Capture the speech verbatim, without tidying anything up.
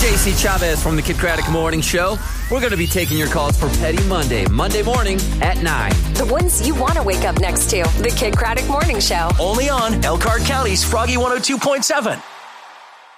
J C Chavez from the Kid Craddock Morning Show. We're going to be taking your calls for Petty Monday, Monday morning at nine. The ones you want to wake up next to. The Kid Craddock Morning Show. Only on Elkhart County's Froggy one oh two point seven.